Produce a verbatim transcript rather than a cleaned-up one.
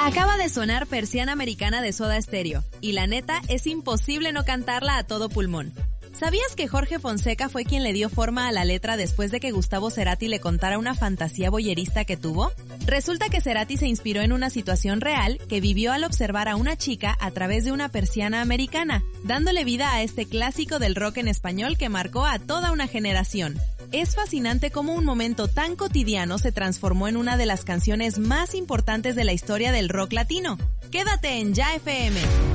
Acaba de sonar Persiana Americana de Soda Stereo, y la neta es imposible no cantarla a todo pulmón. ¿Sabías que Jorge Fonseca fue quien le dio forma a la letra después de que Gustavo Cerati le contara una fantasía voyerista que tuvo? Resulta que Cerati se inspiró en una situación real que vivió al observar a una chica a través de una persiana americana, dándole vida a este clásico del rock en español que marcó a toda una generación. Es fascinante cómo un momento tan cotidiano se transformó en una de las canciones más importantes de la historia del rock latino. Quédate en Ya F M.